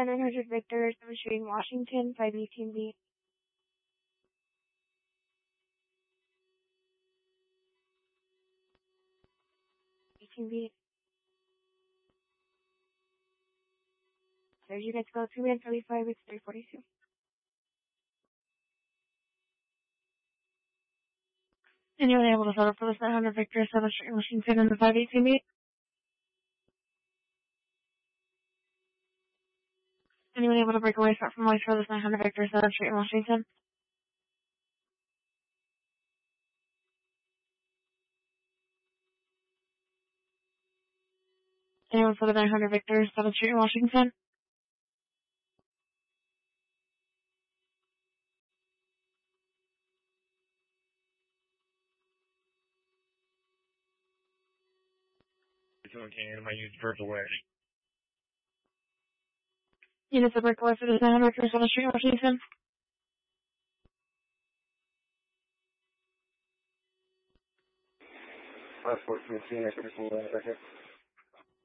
900 Victor, 7 Street, Washington, 518B. 18B. There's you guys go 2 minutes 35, it's 342. Anyone able to settle for this 900 Victor, 7 Street, Washington, and the 518B? Anyone able to break away from White for this 900 Victor, 7 Street, in Washington? Anyone for the 900 Victor, 7th Street in Washington? Am I used virtual way? Units of breakaway for the 900 Victor, 7th Street in Washington? Passport 15, I can pull that second.